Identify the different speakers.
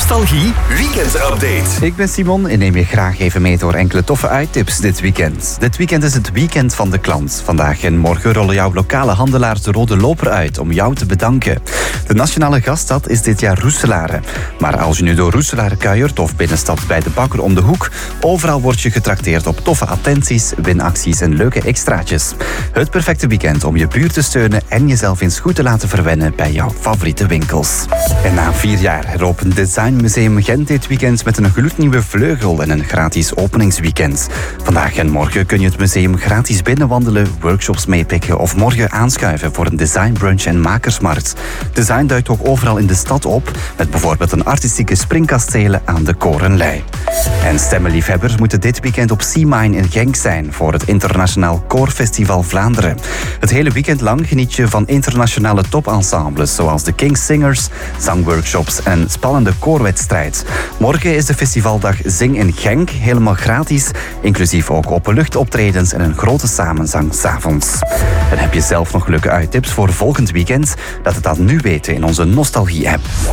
Speaker 1: Nostalgie Weekend-update.
Speaker 2: Ik ben Simon en neem je graag even mee door enkele toffe uittips dit weekend. Dit weekend is het weekend van de klant. Vandaag en morgen rollen jouw lokale handelaars de rode loper uit om jou te bedanken. De nationale gaststad is dit jaar Roeselare. Maar als je nu door Roeselare kuiert of binnenstapt bij de bakker om de hoek, overal word je getrakteerd op toffe attenties, winacties en leuke extraatjes. Het perfecte weekend om je buurt te steunen en jezelf eens goed te laten verwennen bij jouw favoriete winkels. En na 4 jaar heropent Design Museum Gent dit weekend met een gloednieuwe vleugel en een gratis openingsweekend. Vandaag en morgen kun je het museum gratis binnenwandelen, workshops meepikken of morgen aanschuiven voor een designbrunch en makersmarkt. Design duikt ook overal in de stad op, met bijvoorbeeld een artistieke springkastelen aan de Korenlei. En stemmenliefhebbers moeten dit weekend op Seamine in Genk zijn voor het Internationaal Koorfestival Vlaanderen. Het hele weekend lang geniet je van internationale topensembles zoals de King's Singers, zangworkshops en een spannende koorwedstrijd. Morgen is de festivaldag Zing in Genk, helemaal gratis, inclusief ook openluchtoptredens en een grote samenzang 's avonds. En heb je zelf nog leuke uittips voor volgend weekend? Laat het dan nu weten in onze Nostalgie-app.